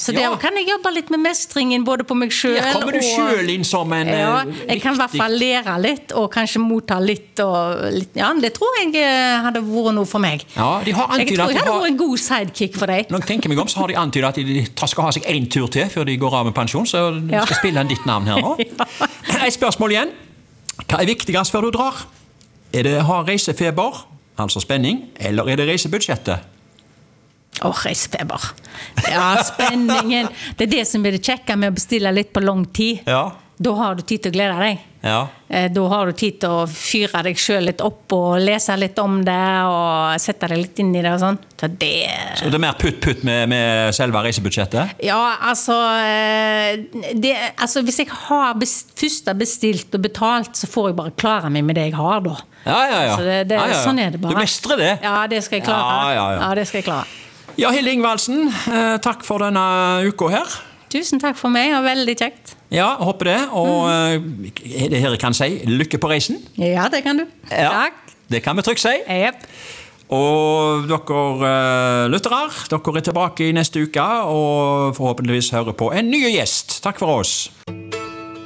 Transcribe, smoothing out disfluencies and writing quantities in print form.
så der kan jeg jobbe litt med mestringen, både på meg selv. Ja, kommer du selv inn som en jeg kan I hvert fall lære litt, og kanskje motta litt, ja, det tror jeg hadde vært noe for meg. Ja, de har jeg tror jeg hadde vært en god sidekick for deg. Når jeg tenker meg om, så har de antydet at de skal ha seg en tur til før de går av med pensjon, så de skal spille ditt navn her nå. Et spørsmål igjen. Hva viktigst før du drar? Det å ha reisefeber, altså spenning, eller det reisebudsjettet? Reisefeber. Ja, spenningen. Det det som det kjekke med å bestille litt på lang tid. Ja. Da har du tid til å glede deg. Ja. Da har du tid til å fyre deg selv litt opp og lese litt om det og sette deg litt inn I det og sånn. Så det er mer putt med selve reisebudsjettet? Ja, altså hvis jeg har først bestilt og betalt, så får jeg bare klare meg med det jeg har da. Ja. Så sånn det bare. Du mestrer det? Ja, det skal jeg klare. Ja, det skal jeg klare. Ja, Hilde Ingvaldsen, takk for denne uka her. Tusen takk for meg, og veldig kjekt. Ja, håper det, og det her jeg kan si, lykke på reisen. Ja, det kan du. Ja, takk. Det kan vi trygt si. Yep. Og dere lyttere, dere tilbake I neste uke, og forhåpentligvis hører på en ny gjest. Takk for oss.